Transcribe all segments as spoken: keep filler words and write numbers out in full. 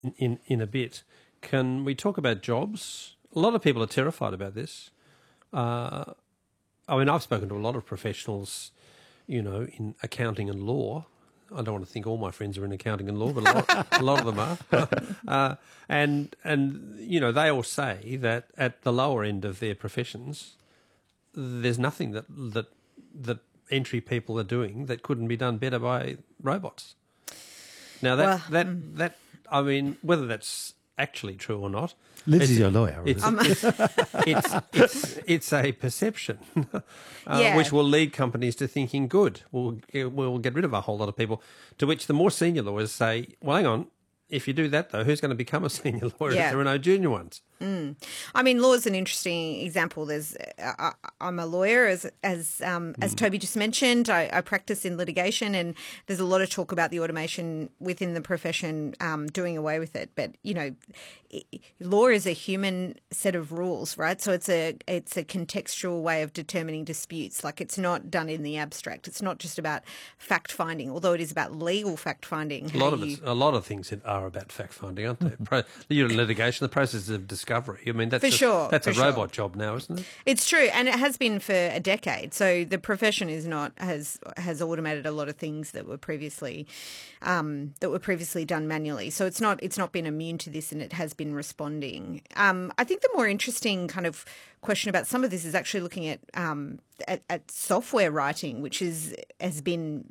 in, in a bit. Can we talk about jobs? A lot of people are terrified about this. Uh, I mean, I've spoken to a lot of professionals, you know, in accounting and law. I don't want to think all my friends are in accounting and law, but a lot, a lot of them are. uh, and, and, you know, they all say that at the lower end of their professions, there's nothing that that that entry people are doing that couldn't be done better by robots. Now, that, Well, that, mm. that, I mean, whether that's actually true or not. Lindsay's your lawyer. It's, Isn't it? it's, it's, it's a perception uh, Yeah. which will lead companies to thinking, good, we'll, we'll get rid of a whole lot of people, to which the more senior lawyers say, well, hang on, if you do that, though, who's going to become a senior lawyer Yeah. if there are no junior ones? Mm. I mean, law is an interesting example. There's, I, I'm a lawyer, as as um, as Toby just mentioned. I, I practice in litigation, and there's a lot of talk about the automation within the profession um, doing away with it. But you know, law is a human set of rules, right? So it's a it's a contextual way of determining disputes. Like, it's not done in the abstract. It's not just about fact finding, although it is about legal fact finding. A lot of it, a lot of things are about fact finding, aren't they? Pro, you're in litigation, the process of discovery. I mean, that's For a, sure, that's for a sure. robot job now, isn't it? It's true, and it has been for a decade. So the profession is not has has automated a lot of things that were previously um, that were previously done manually. So it's not it's not been immune to this, and it has been responding. Um, I think the more interesting kind of question about some of this is actually looking at um, at, at software writing, which is has been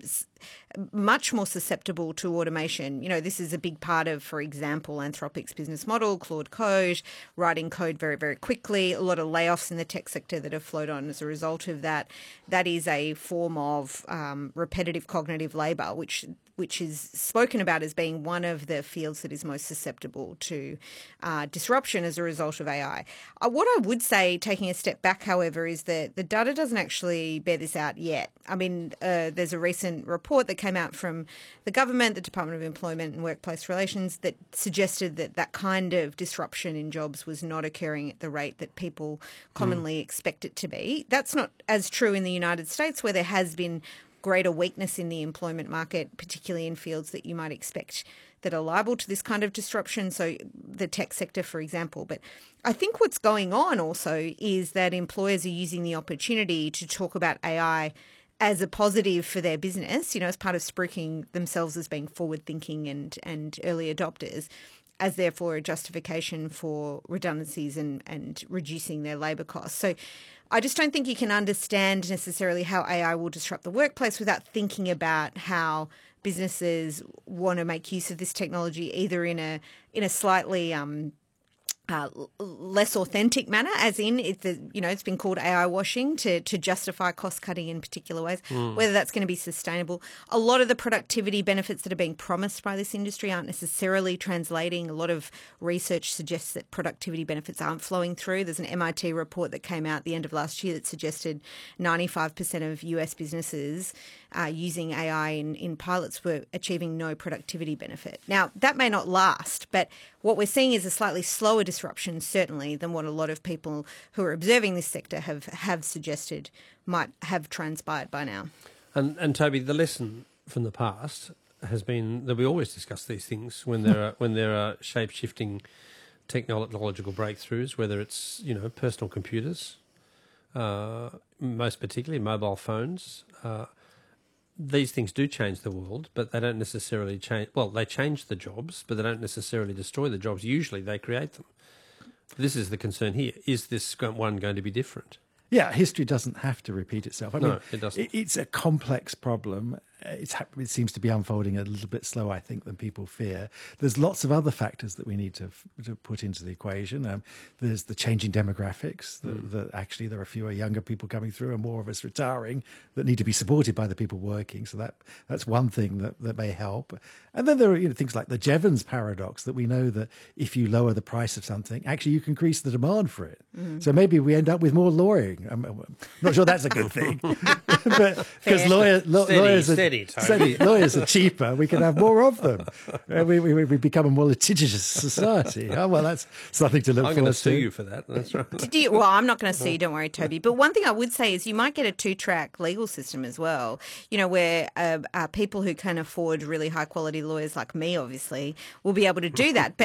much more susceptible to automation. You know, this is a big part of, for example, Anthropic's business model, Claude Code, writing code very, very quickly. A lot of layoffs in the tech sector that have flowed on as a result of that. That is a form of um, repetitive cognitive labour, which which is spoken about as being one of the fields that is most susceptible to uh, disruption as a result of A I. Uh, what I would say, taking a step back, however, is that the data doesn't actually bear this out yet. I mean, uh, there's a recent report that came out from the government, the Department of Employment and Workplace Relations, that suggested that that kind of disruption in jobs was not occurring at the rate that people commonly mm. expect it to be. That's not as true in the United States, where there has been greater weakness in the employment market, particularly in fields that you might expect that are liable to this kind of disruption, so the tech sector, for example. But I think what's going on also is that employers are using the opportunity to talk about A I as a positive for their business, you know, as part of spruiking themselves as being forward-thinking and, and early adopters, as therefore a justification for redundancies and, and reducing their labour costs. So I just don't think you can understand necessarily how A I will disrupt the workplace without thinking about how businesses want to make use of this technology, either in a in a slightly um, uh, less authentic manner, as in it's the, you know it's been called A I washing to to justify cost cutting in particular ways. Mm. Whether that's going to be sustainable, a lot of the productivity benefits that are being promised by this industry aren't necessarily translating. A lot of research suggests that productivity benefits aren't flowing through. There's an M I T report that came out at the end of last year that suggested ninety-five percent of U S businesses uh, using A I in, in pilots were achieving no productivity benefit. Now, that may not last, but what we're seeing is a slightly slower disruption, certainly, than what a lot of people who are observing this sector have, have suggested might have transpired by now. And, and Toby, the lesson from the past has been that we always discuss these things when there are when there are shape-shifting technological breakthroughs, whether it's, you know, personal computers, uh, most particularly mobile phones. Uh, these things do change the world, but they don't necessarily change. Well, they change the jobs, but they don't necessarily destroy the jobs. Usually they create them. This is the concern here. Is this one going to be different? Yeah, history doesn't have to repeat itself. I no, mean, it doesn't. It, it's a complex problem. It's, it seems to be unfolding a little bit slower, I think, than people fear. There's lots of other factors that we need to, to put into the equation. Um, there's the changing demographics, that, mm. that actually there are fewer younger people coming through and more of us retiring that need to be supported by the people working. So that that's one thing that, that may help. And then there are, you know, things like the Jevons paradox, that we know that if you lower the price of something, actually you can increase the demand for it. Mm. So maybe we end up with more lawyering. I'm, I'm not sure that's a good thing. But because lawyer, lo- steady, lawyers are, steady, steady, lawyers are cheaper, we can have more of them. Uh, we, we, we become a more litigious society. Oh, well, that's something to look I'm forward to. I'm going to sue you for that. That's right. Did you, well, I'm not going to sue you, don't worry, Toby. But one thing I would say is you might get a two-track legal system as well, you know, where uh, uh, people who can afford really high-quality lawyers like me, obviously, will be able to do that. But